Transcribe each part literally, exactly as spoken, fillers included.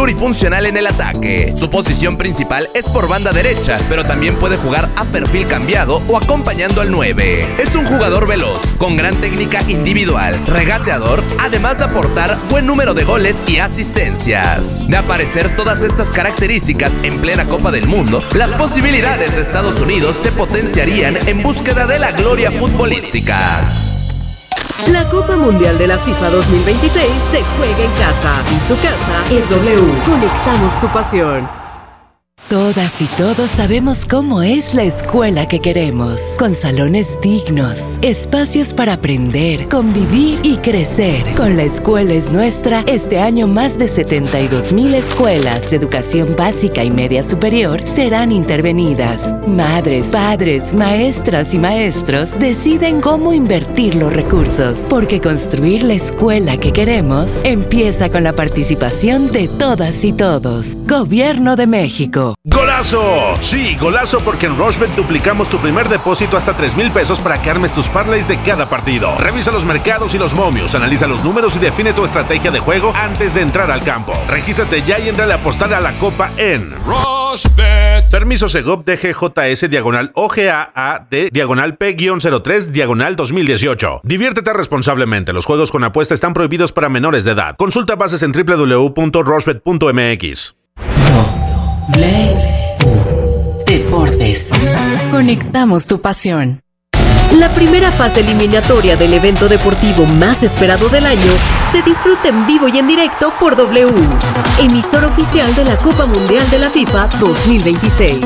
plurifuncional en el ataque. Su posición principal es por banda derecha, pero también puede jugar a perfil cambiado o acompañando al nueve. Es un jugador veloz, con gran técnica individual, regateador, además de aportar buen número de goles y asistencias. De aparecer todas estas características en plena Copa del Mundo, las posibilidades de Estados Unidos se potenciarían en búsqueda de la gloria futbolística. La Copa Mundial de la FIFA dos mil veintiséis se juega en casa y su casa es W. Conectamos tu pasión. Todas y todos sabemos cómo es la escuela que queremos, con salones dignos, espacios para aprender, convivir y crecer. Con La Escuela es Nuestra, este año más de setenta y dos mil escuelas de educación básica y media superior serán intervenidas. Madres, padres, maestras y maestros deciden cómo invertir los recursos, porque construir la escuela que queremos empieza con la participación de todas y todos. Gobierno de México. ¡Golazo! Sí, golazo, porque en Rushbet duplicamos tu primer depósito hasta tres mil pesos para que armes tus parlays de cada partido. Revisa los mercados y los momios, analiza los números y define tu estrategia de juego antes de entrar al campo. Regístrate ya y entra a apostar a la Copa en Rushbet. Permiso Segov D G J S diagonal O G A A D diagonal P cero tres diagonal dos mil dieciocho. Diviértete responsablemente. Los juegos con apuesta están prohibidos para menores de edad. Consulta bases en doble u doble u doble u punto rushbet punto m x. Deportes. Conectamos tu pasión. La primera fase eliminatoria del evento deportivo más esperado del año se disfruta en vivo y en directo por W, emisor oficial de la Copa Mundial de la FIFA dos mil veintiséis.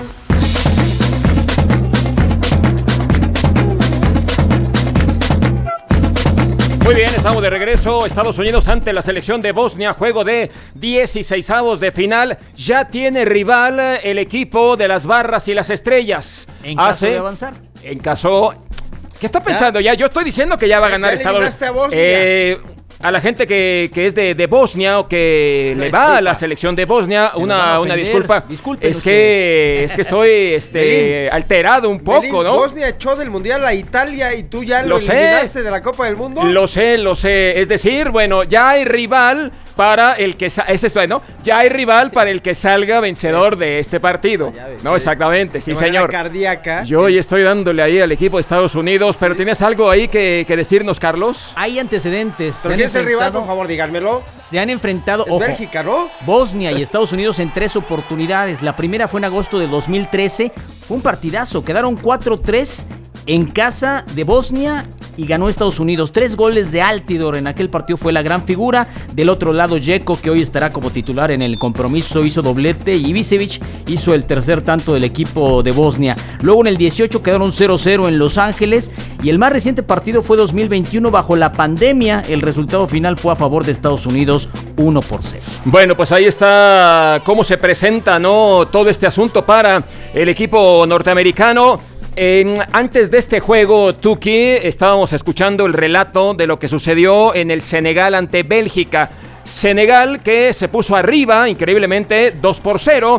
Muy bien, estamos de regreso. Estados Unidos ante la selección de Bosnia, juego de dieciseisavos de final. Ya tiene rival el equipo de las barras y las estrellas. En caso Hace, de avanzar. En caso... ¿Qué está pensando ya? ya? Yo estoy diciendo que ya va a ganar Estados Unidos. A Bosnia. Eh, a la gente que, que es de, de Bosnia o que Una le disculpa. va a la selección de Bosnia, Se una, una disculpa. Disculpen Es que, es que estoy este, Melín. alterado un poco, Melín, ¿no? Bosnia echó del Mundial a Italia y tú ya lo, Lo sé. eliminaste de la Copa del Mundo. Lo sé, lo sé. Es decir, bueno, ya hay rival para el que... Sa- es esto, ¿no? Ya hay rival para el que salga vencedor de este partido. Ya ves, No, que- exactamente, sí, de manera señor. cardíaca. Yo hoy estoy dándole ahí al equipo de Estados Unidos, pero ¿tienes algo ahí que, que decirnos, Carlos? Hay antecedentes. ¿Pero Se quién han es el rival? enfrentado- Por favor, díganmelo. Se han enfrentado, Es ojo, Bélgica, ¿no? Bosnia y Estados Unidos en tres oportunidades. La primera fue en agosto de dos mil trece. Fue un partidazo. Quedaron cuatro tres en casa de Bosnia y ganó Estados Unidos. Tres goles de Altidor en aquel partido, fue la gran figura. Del otro lado, Dzeko, que hoy estará como titular en el compromiso, hizo doblete, y Ibisevic hizo el tercer tanto del equipo de Bosnia. Luego en el dieciocho quedaron cero cero en Los Ángeles, y el más reciente partido fue dos mil veintiuno bajo la pandemia. El resultado final fue a favor de Estados Unidos, uno por cero. Bueno, pues ahí está cómo se presenta, ¿no? Todo este asunto para el equipo norteamericano. Eh, antes de este juego, Tuki, estábamos escuchando el relato de lo que sucedió en el Senegal ante Bélgica. Senegal que se puso arriba, increíblemente, dos por cero.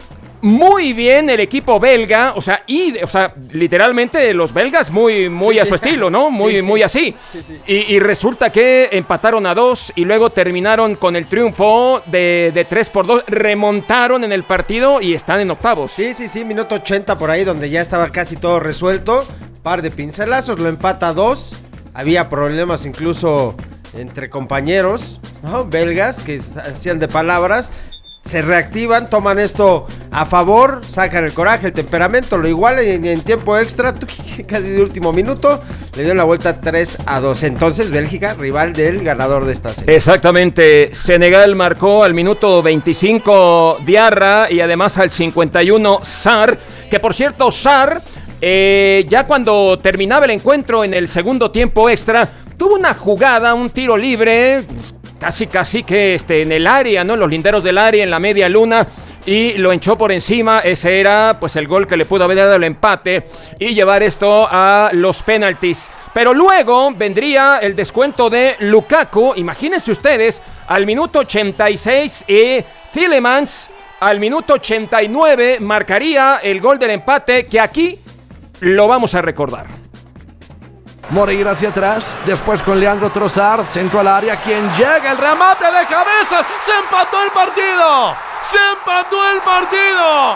Muy bien el equipo belga, o sea, y, o sea, literalmente los belgas muy, muy Sí, a sí. su estilo, ¿no? Muy, Sí, sí. muy así. Sí, sí. Y, y resulta que empataron a dos y luego terminaron con el triunfo de, de tres por dos. Remontaron en el partido y están en octavos. Sí, sí, sí, minuto ochenta por ahí, donde ya estaba casi todo resuelto. Par de pincelazos, lo empata a dos. Había problemas incluso entre compañeros, ¿no? Belgas, que est- hacían de palabras. Se reactivan, toman esto a favor, sacan el coraje, el temperamento, lo igualan y en, en tiempo extra, casi de último minuto, le dieron la vuelta tres a dos. Entonces, Bélgica, rival del ganador de esta serie. Exactamente, Senegal marcó al minuto veinticinco Diarra y además al cincuenta y uno Sarr, que por cierto Sarr, eh, ya cuando terminaba el encuentro en el segundo tiempo extra, tuvo una jugada, un tiro libre, casi casi que este, en el área, ¿no? En los linderos del área, en la media luna, y lo hinchó por encima. Ese era pues el gol que le pudo haber dado el empate y llevar esto a los penaltis. Pero luego vendría el descuento de Lukaku, imagínense ustedes, al minuto ochenta y seis, y Tielemans al minuto ochenta y nueve marcaría el gol del empate, que aquí lo vamos a recordar. Moreira hacia atrás, después con Leandro Trossard, centro al área, quien llega, el remate de cabeza, se empató el partido, se empató el partido,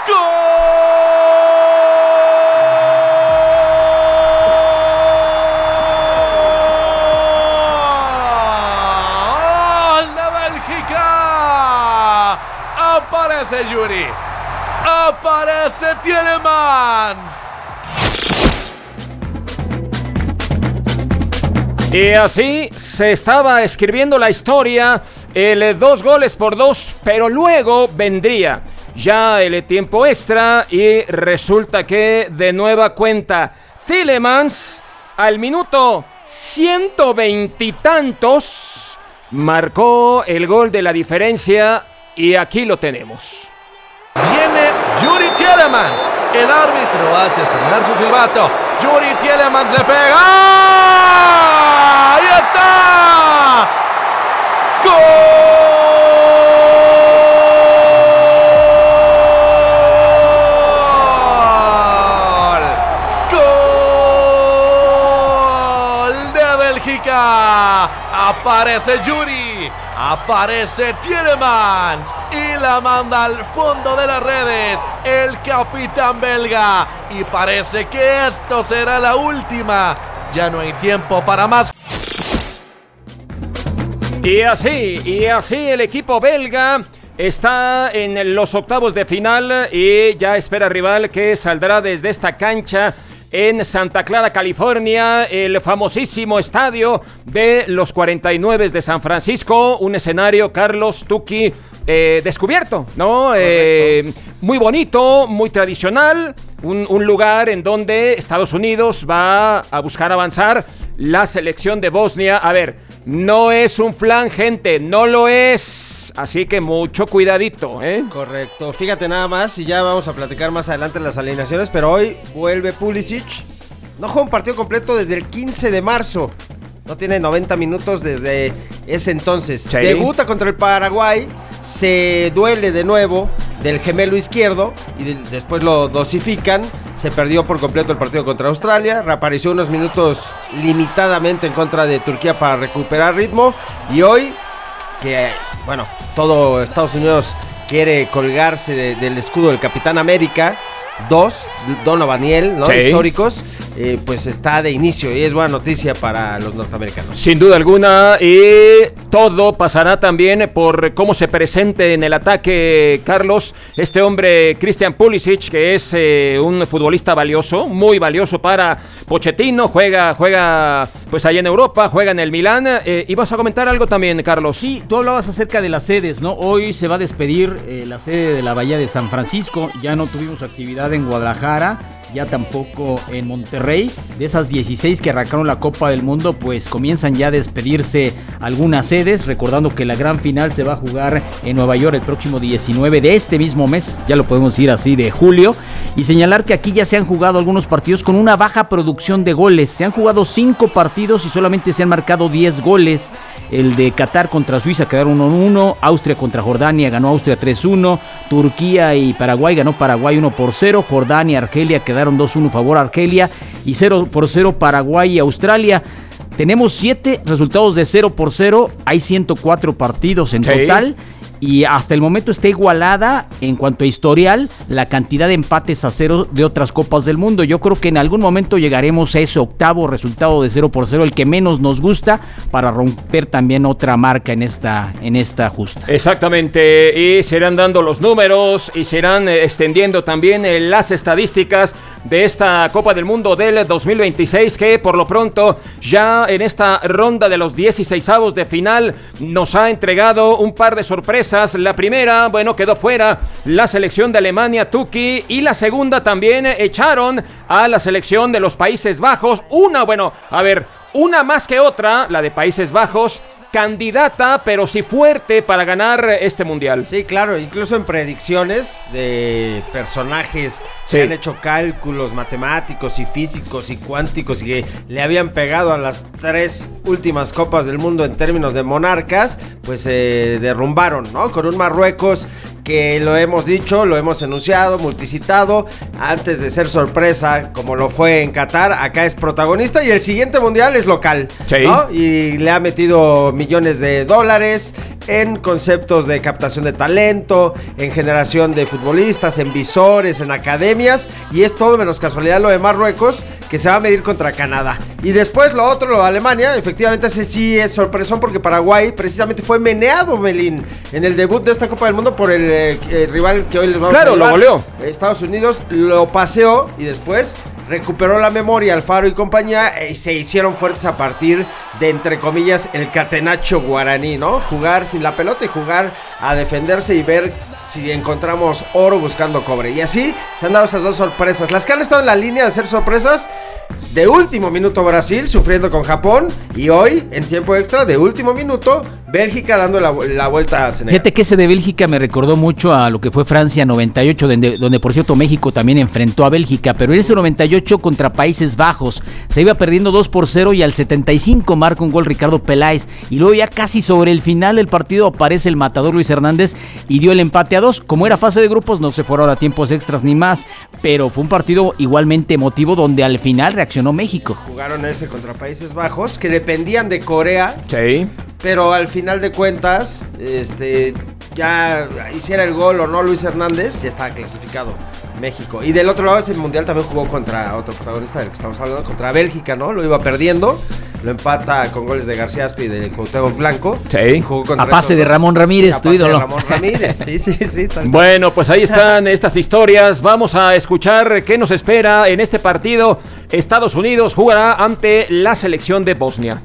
¡gol de Bélgica! Aparece Yuri, aparece Tielemans. Y así se estaba escribiendo la historia, el dos goles por dos, pero luego vendría ya el tiempo extra y resulta que de nueva cuenta Tielemans al minuto ciento veintitantos marcó el gol de la diferencia y aquí lo tenemos. Viene Yuri Tielemans, el árbitro hace sonar su silbato, Yuri Tielemans le pega. ¡Ahí está! ¡Gol! ¡Gol de Bélgica! Aparece Yuri, aparece Tielemans y la manda al fondo de las redes el capitán belga. Y parece que esto será la última. Ya no hay tiempo para más. Y así, y así el equipo belga está en los octavos de final y ya espera rival que saldrá desde esta cancha en Santa Clara, California, el famosísimo estadio de los cuarenta y nueve de San Francisco, un escenario, Carlos, Tuki, eh, descubierto, ¿no? Eh, muy bonito, muy tradicional, un, un lugar en donde Estados Unidos va a buscar avanzar. La selección de Bosnia, a ver, no es un flan, gente, no lo es. Así que mucho cuidadito, ¿eh? Correcto. Fíjate nada más, y ya vamos a platicar más adelante las alineaciones, pero hoy vuelve Pulisic. No juega un partido completo desde el quince de marzo. No tiene noventa minutos desde ese entonces. Sí. Debuta contra el Paraguay, se duele de nuevo del gemelo izquierdo y de, después lo dosifican. Se perdió por completo el partido contra Australia, reapareció unos minutos limitadamente en contra de Turquía para recuperar ritmo. Y hoy, que bueno, todo Estados Unidos quiere colgarse de, del escudo del Capitán América, dos, Donovan y él, ¿no? Sí. Históricos, eh, pues está de inicio y es buena noticia para los norteamericanos. Sin duda alguna, y todo pasará también por cómo se presente en el ataque, Carlos, este hombre Christian Pulisic, que es eh, un futbolista valioso, muy valioso para Pochettino, juega, juega pues allá en Europa, juega en el Milán, eh, y vas a comentar algo también, Carlos. Sí, tú hablabas acerca de las sedes, ¿no? Hoy se va a despedir eh, la sede de la Bahía de San Francisco, ya no tuvimos actividad en Guadalajara, ya tampoco en Monterrey. De esas dieciséis que arrancaron la Copa del Mundo, pues comienzan ya a despedirse algunas sedes, recordando que la gran final se va a jugar en Nueva York el próximo diecinueve de este mismo mes, ya lo podemos decir así, de julio, y señalar que aquí ya se han jugado algunos partidos con una baja producción de goles. Se han jugado cinco partidos y solamente se han marcado diez goles. El de Qatar contra Suiza quedaron uno uno, Austria contra Jordania ganó Austria tres uno, Turquía y Paraguay ganó Paraguay uno por cero, Jordania y Argelia quedaron dos uno favor a Argelia y cero por cero Paraguay y Australia. Tenemos siete resultados de cero por cero, hay ciento cuatro partidos en sí. total. Y hasta el momento está igualada en cuanto a historial la cantidad de empates a cero de otras copas del mundo. Yo creo que en algún momento llegaremos a ese octavo resultado de cero por cero, el que menos nos gusta, para romper también otra marca en esta, en esta justa. Exactamente, y se irán dando los números y se irán extendiendo también las estadísticas de esta Copa del Mundo del dos mil veintiséis, que por lo pronto ya en esta ronda de los dieciseisavos de final nos ha entregado un par de sorpresas. La primera, bueno, quedó fuera la selección de Alemania, Tuki, y la segunda también echaron a la selección de los Países Bajos. Una, bueno, a ver, una más que otra, la de Países Bajos, candidata, pero sí fuerte para ganar este mundial. Sí, claro, incluso en predicciones de personajes sí. que han hecho cálculos matemáticos y físicos y cuánticos y que le habían pegado a las tres últimas copas del mundo en términos de monarcas, pues se eh, derrumbaron, ¿no? Con un Marruecos que lo hemos dicho, lo hemos enunciado, multicitado, antes de ser sorpresa, como lo fue en Qatar, acá es protagonista y el siguiente mundial es local, sí. ¿no? Y le ha metido millones de dólares en conceptos de captación de talento, en generación de futbolistas, en visores, en academias, y es todo menos casualidad lo de Marruecos, que se va a medir contra Canadá. Y después lo otro, lo de Alemania, efectivamente ese sí es sorpresón porque Paraguay precisamente fue meneado, Melín, en el debut de esta Copa del Mundo por el, eh, el rival que hoy les vamos claro, a hablar. Claro, lo goleó. Estados Unidos lo paseó y después recuperó la memoria Alfaro y compañía y se hicieron fuertes a partir de, entre comillas, el catenacho guaraní, ¿no? Jugar sin la pelota y jugar a defenderse y ver si encontramos oro buscando cobre. Y así se han dado esas dos sorpresas. Las que han estado en la línea de ser sorpresas, de último minuto Brasil sufriendo con Japón, y hoy en tiempo extra de último minuto Bélgica dando la, la vuelta a Senegal. Fíjate que ese de Bélgica me recordó mucho a lo que fue Francia noventa y ocho, donde, donde por cierto México también enfrentó a Bélgica, pero en ese noventa y ocho contra Países Bajos se iba perdiendo dos por cero y al setenta y cinco marca un gol Ricardo Peláez, y luego ya casi sobre el final del partido aparece el matador Luis Hernández y dio el empate a dos. Como era fase de grupos no se fueron a tiempos extras ni más, pero fue un partido igualmente emotivo donde al final reaccionó México. Jugaron ese contra Países Bajos, que dependían de Corea. Sí. Pero al final de cuentas, este, ya hiciera el gol o no Luis Hernández, ya estaba clasificado México. Y del otro lado, ese mundial también jugó contra otro protagonista del que estamos hablando, contra Bélgica, ¿no? Lo iba perdiendo, lo empata con goles de García Aspe y de Cuauhtémoc Blanco. Sí. Jugó contra a pase de Ramón Ramírez, tu ídolo. De Ramón Ramírez, sí, sí, sí. Tal bueno, pues ahí están estas historias. Vamos a escuchar qué nos espera en este partido. Estados Unidos jugará ante la selección de Bosnia.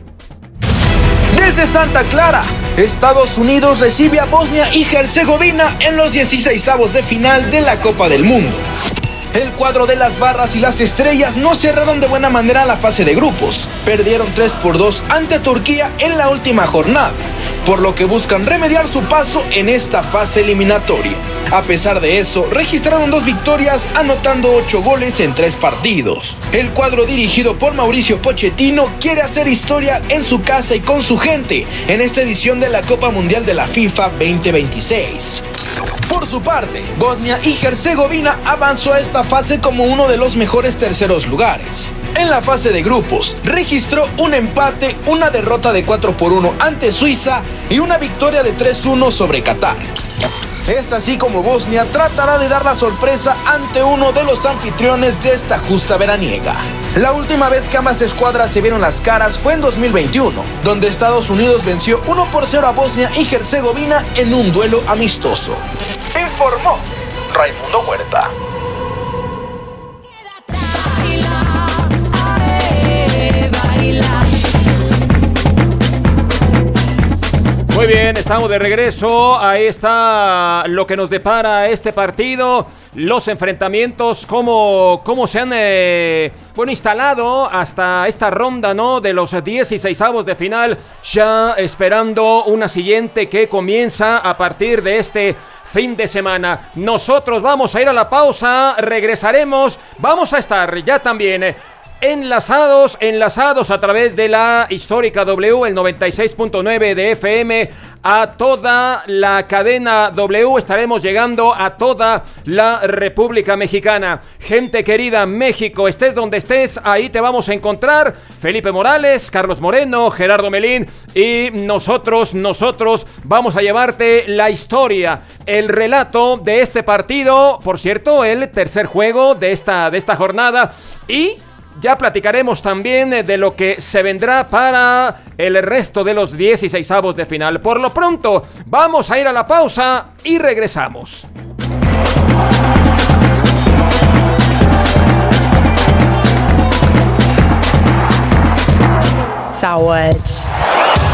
Desde Santa Clara, Estados Unidos recibe a Bosnia y Herzegovina en los dieciseisavos de final de la Copa del Mundo. El cuadro de las barras y las estrellas no cerraron de buena manera la fase de grupos. Perdieron tres por dos ante Turquía en la última jornada, por lo que buscan remediar su paso en esta fase eliminatoria. A pesar de eso, registraron dos victorias, anotando ocho goles en tres partidos. El cuadro dirigido por Mauricio Pochettino quiere hacer historia en su casa y con su gente en esta edición de la Copa Mundial de la FIFA veinte veintiséis. Por su parte, Bosnia y Herzegovina avanzó a esta fase como uno de los mejores terceros lugares. En la fase de grupos, registró un empate, una derrota de cuatro por uno ante Suiza y una victoria de tres uno sobre Qatar. Es así como Bosnia tratará de dar la sorpresa ante uno de los anfitriones de esta justa veraniega. La última vez que ambas escuadras se vieron las caras fue en dos mil veintiuno, donde Estados Unidos venció uno por cero a Bosnia y Herzegovina en un duelo amistoso. Informó Raimundo Huerta. Muy bien, estamos de regreso. Ahí está lo que nos depara este partido. Los enfrentamientos, cómo, cómo se han eh, bueno, instalado hasta esta ronda, ¿no? De los dieciseisavos de final. Ya esperando una siguiente que comienza a partir de este fin de semana. Nosotros vamos a ir a la pausa. Regresaremos. Vamos a estar ya también Eh, Enlazados, enlazados a través de la histórica W, el noventa y seis punto nueve de F M, a toda la cadena W. Estaremos llegando a toda la República Mexicana. Gente querida, México, estés donde estés, ahí te vamos a encontrar. Felipe Morales, Carlos Moreno, Gerardo Melín y nosotros, nosotros vamos a llevarte la historia, el relato de este partido. Por cierto, el tercer juego de esta, de esta jornada, y ya platicaremos también de lo que se vendrá para el resto de los dieciseisavos de final. Por lo pronto, vamos a ir a la pausa y regresamos. Saúde.